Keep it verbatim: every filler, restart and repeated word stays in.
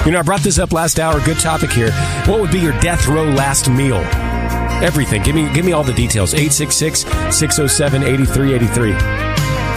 You know, I brought this up last hour. Good topic here. What would be your death row last meal? Everything. Give me, give me all the details. eight six six, six oh seven, eight three eight three.